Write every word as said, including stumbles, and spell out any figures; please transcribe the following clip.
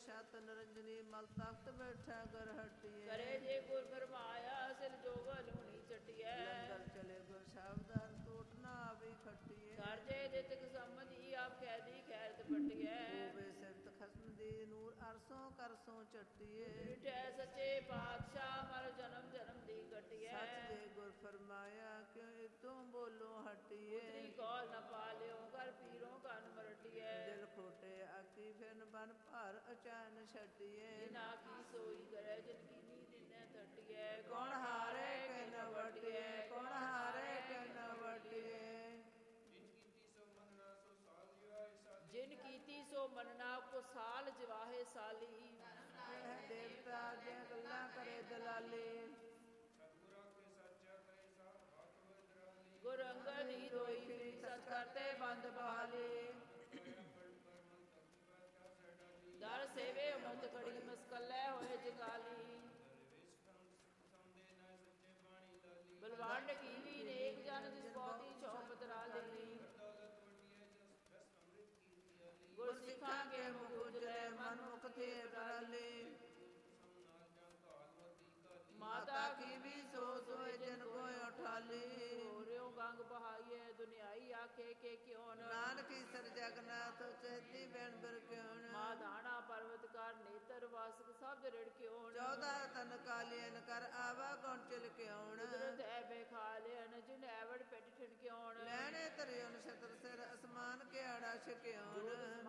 ਛਤ ਨਰੰਜਨੀ ਮਲ ਤਖਤ ਬੈਠਾ ਕਰ ਹਟੀਏ। ਕਰੇ ਜੇ ਗੁਰ ਫਰਮਾਇਆ ਸਿਲ ਜੋਗ ਲੂਣੀ ਚਟਿਐ। ਲੰਗਰ ਚਲੇ ਗੁਰ ਸ਼ਬਦਾਰ ਟੋਟ ਨਾ ਆਵੇ ਖਟੀਏ। ਕਰ ਜੇ ਦਿਤਕ ਸੰਬੰਧੀ ਆਪ ਕੈਦੀ ਖੈਰਤ ਪਟਿਐ। ਹੋਵੇ ਸਿਫਤ ਖਸਮ ਦੀ ਨੂਰ ਅਰਸੋਂ ਕਰਸੋਂ ਚਟੀਏ। ਮਿਟੈ ਸੱਚੇ ਪਾਤਸ਼ਾਹ ਮਰ ਜਨਮ ਜਨਮ ਦੀ ਕਟਿਐ। ਸੱਚ ਜੇ ਗੁਰ ਫਰਮਾਇਆ ਕਿਉ ਇਤੋਂ ਬੋਲੋਂ ਹਟੀਏ। ਉਤਰੀ ਕੌਲ ਨ ਪਾਲਿਓ ਕਰ ਪੀਰੋਂ ਕੰਨ ਮਰਟਿਐ। ਦਿਲ ਖੋਟੇ ਆਕੀ ਫਿਰਨ ਬਨ ਭਾਰ ਅਚਾਨ ਛਟੀਏ। ਜਿਨ ਆਖੀ ਸੋਈ ਕਰੈ ਜਿਨ ਕੀਨੀ ਦਿਨੈ ਥਟਿਐ। ਕੌਣ ਹਾਰੇ ਕਿ ਨ ਵਟਿਐ ਕੌਣ ਹਾਰੇ ਕਿ ਨ ਵਟਿਐ। ਜਿਨ ਕੀਤੀ ਸੋ ਮੰਨਣਾ ਕੋ ਸਾਲ ਜਵਾਹੇ ਸਾਲੀ। ਦੇਵਤਾ ਜੇ ਗੱਲਾਂ ਕਰੇ ਦਲਾਲੀ। ਗੁਰ ਅੰਗਦ ਹੀ ਦੋਈ ਫਿਰੀ ਸਚ ਕਰਤੇ ਬੰਦ ਬਹਾਲੀ। ਦਰ ਸੇਵੇ ਅਮਰਤ ਕੜੀ ਮਸਕਲੈ ਹੋਏ ਜਗਾਲੀ। ਬਲਵੰਡ ਕੀਨੀ ਨੇਕ ਜਨ ਜਿਸ ਬਹੁਤੀ ਚੌਪਤ ਰਾਲੀ। ਗੁਰ ਸਿੱਖਾਂ ਕੇ ਮੁਖ ਉਜਲੇ ਮਨ ਮੁਖ ਥੇ ਪਰਾਲੀ। ਮਾਤਾ ਕੀ ਵੀ ਸੋ ਸੋਏ ਜਿਨ ਕੋਇ ਉਠਾਲੀ। ਹੋਰਿਓ ਗੰਗ ਬਹਾਈਏ ਦੁਨਿਆਈ ਆਖੇ ਕੇ ਕਿਉ ਨ। ਨਾਨਕੀ ਸਰ ਜਗਨਾਥ ਚੇਤੀ ਬੈਣ ਬਿਰ ਕਿਉ ਨ। ਮਾਧਾਣਾ ਪਰਵਤ ਕਰ ਨੇਤਰ ਵਾਸਕ ਸ਼ਬਦ ਰਿੜ ਕਿਉ ਨ। ਚੌਦਾ ਤਨ ਕਾਲੀਨ ਕਰ ਆਵਾ ਗੁਣ ਚਿਲ ਕਿਉ ਨ। ਕੁਦਰਤ ਐਬੇ ਖਾਲਿਨ ਜਿਨ ਐਵੜ ਪਿੱਠ ਠਿਣ ਕਿਉ ਨ। ਲੈਣੇ ਧਰਿਓ ਨਛਤਰ ਸਿਰ ਅਸਮਾਨ ਕੇ ਆੜਾ ਛਕਿਉ ਨ।